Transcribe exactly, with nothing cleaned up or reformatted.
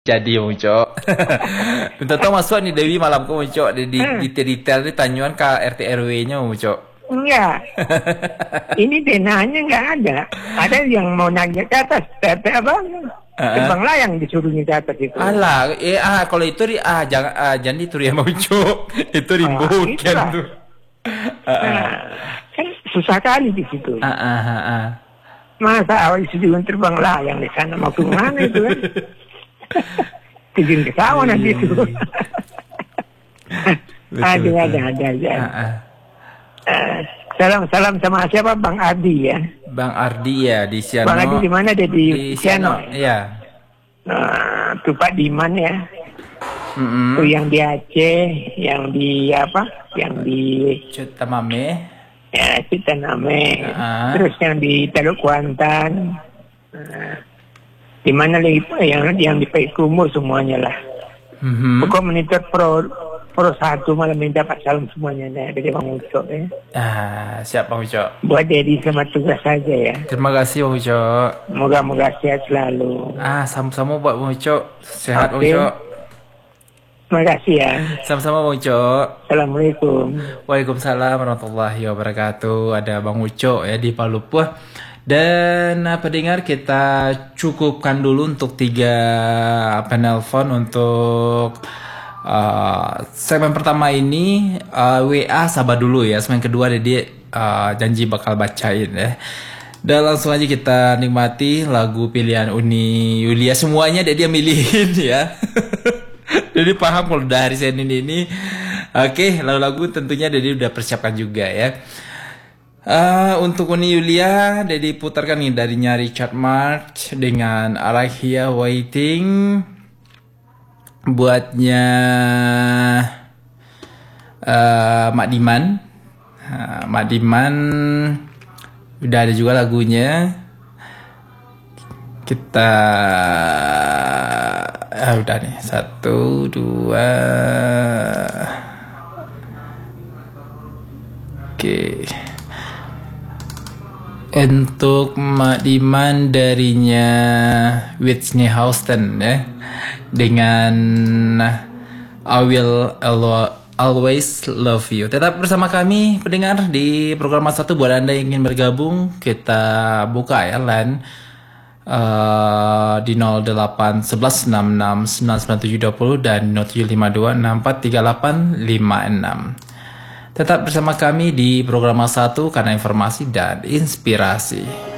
Jadi Muncok. Untuk tahu masuk nih Dewi malam ke Muncok di di Hmm. detail nih tanyuan ke R T R W-nya Muncok. Enggak. Ini denanya enggak ada. Ada yang mau naik ke atas, tapi apa? Terbang layang disuruhnya ke atas itu. Alah, eh ah kalau itu di ah jangan ah, jangan itu ya Muncok. Itu di Ah, bukan itulah. tuh. Nah, kan susah kali di situ. Ah ah ah. ah. Masa awal disuruh terbang layang di sana mau ke mana itu kan? Terjun ke sawah nanti itu. Aduh, ada ada aja. Ah, ah. Eh, salam salam sama siapa Bang Ardi ya. Bang Ardi ya di Siano. Bang Ardi di mana dia di, Di Siano. Siano. Iya. Nah, tuh Pak Diman ya. Mm-mm. Tuh yang di Aceh, yang di apa? Yang di Cutamame. ya Citaname. Ah. Terus yang di Teluk Kuantan. Nah, di mana lagi Pak? Yang yang di Payakumbuh semuanya lah. Mhm. Pokok monitor pro pro satu malam minta Pak Salam semuanya nah, dari Bang Ucok ya. Ah, siap Bang Ucok. Buat Dedi sama tugas saja ya. Terima kasih Bang Ucok. Moga-moga sehat selalu. Ah, sama-sama buat Bang Ucok. Sehat Bang Oke. Ucok. Terima kasih ya. Sama-sama Bang Ucok. Assalamualaikum. Waalaikumsalam warahmatullahi wabarakatuh. Ada Bang Ucok ya di Palupuh. Dan apa dengar kita cukupkan dulu untuk tiga penelpon untuk uh, segmen pertama ini uh, W A sabar dulu ya. Segmen kedua dia uh, janji bakal bacain ya. Dan langsung aja kita nikmati lagu pilihan Uni Yulia semuanya dia milihin ya. Jadi paham kalau dari Senin ini. Oke, lagu-lagu tentunya Dedi udah persiapkan juga ya. Uh, untuk Uni Yulia, Dedi putarkan nih darinya Richard Marx dengan Arahia Waiting. Buatnya uh, Mak Diman. Uh, Mak Diman udah ada juga lagunya. Kita ah, udah nih satu dua oke. Untuk Mak Diman darinya Whitney Houston ya dengan I Will Alwa- Always Love You. Tetap bersama kami pendengar di program satu buat Anda yang ingin bergabung. Kita buka ya line uh, di nol delapan satu satu enam enam sembilan sembilan tujuh dua nol dan nol tujuh lima dua enam empat tiga delapan lima enam. Tetap bersama kami di program satu karena informasi dan inspirasi.